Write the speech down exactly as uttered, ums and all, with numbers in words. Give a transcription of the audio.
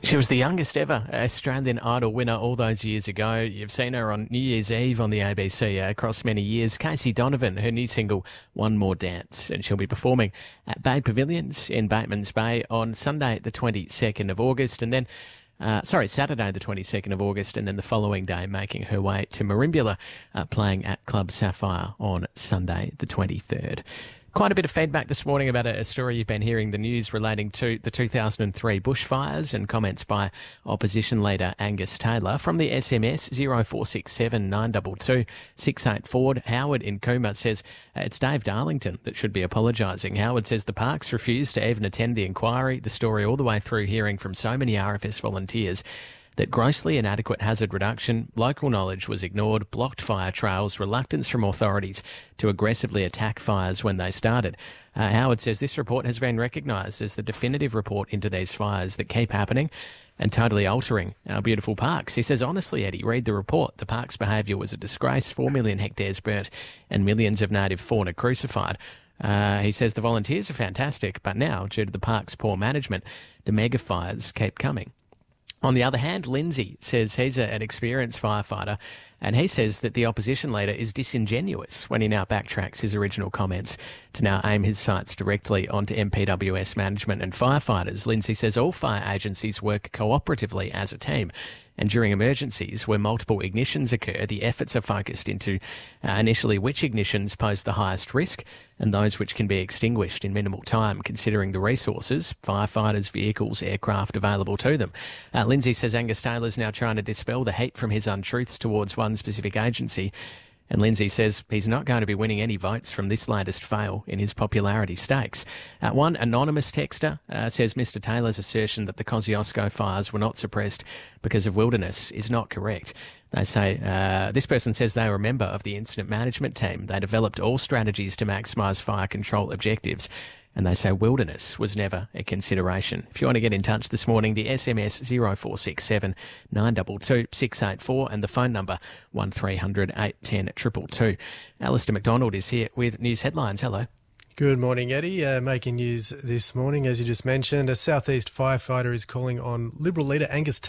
She was the youngest ever Australian Idol winner all those years ago. You've seen her on New Year's Eve on the A B C uh, across many years. Casey Donovan, her new single, One More Dance, and she'll be performing at Bay Pavilions in Batemans Bay on Sunday the twenty-second of August, and then, uh, sorry, Saturday the twenty-second of August, and then the following day making her way to Merimbula, uh, playing at Club Sapphire on Sunday the twenty-third. Quite a bit of feedback this morning about a, a story you've been hearing the news relating to the two thousand three bushfires, and comments by opposition leader Angus Taylor. From the S M S zero four six seven nine two two six eight four, Howard in Cooma says uh, it's Dave Darlington that should be apologising. Howard says the parks refused to even attend the inquiry. The story all the way through hearing from so many R F S volunteers that grossly inadequate hazard reduction, local knowledge was ignored, blocked fire trails, reluctance from authorities to aggressively attack fires when they started. Uh, Howard says this report has been recognised as the definitive report into these fires that keep happening and totally altering our beautiful parks. He says, honestly, Eddie, read the report. The park's behaviour was a disgrace, four million hectares burnt and millions of native fauna crucified. Uh, he says the volunteers are fantastic, but now, due to the park's poor management, the mega fires keep coming. On the other hand, Lindsay says he's a, an experienced firefighter, and he says that the opposition leader is disingenuous when he now backtracks his original comments to now aim his sights directly onto M P W S management and firefighters. Lindsay says all fire agencies work cooperatively as a team, and during emergencies where multiple ignitions occur, the efforts are focused into uh, initially which ignitions pose the highest risk and those which can be extinguished in minimal time, considering the resources, firefighters, vehicles, aircraft available to them. Uh, Lindsay says Angus Taylor's now trying to dispel the heat from his untruths towards one specific agency. And Lindsay says he's not going to be winning any votes from this latest fail in his popularity stakes. Uh, one anonymous texter uh, says Mister Taylor's assertion that the Kosciuszko fires were not suppressed because of wilderness is not correct. They say, uh, this person says they were a member of the incident management team. They developed all strategies to maximise fire control objectives. And they say wilderness was never a consideration. If you want to get in touch this morning, the S M S zero four six seven nine two two six eight four and the phone number one three hundred eight one zero two two two. Alistair McDonald is here with news headlines. Hello. Good morning, Eddie. Uh, making news this morning, as you just mentioned, a South East firefighter is calling on Liberal leader Angus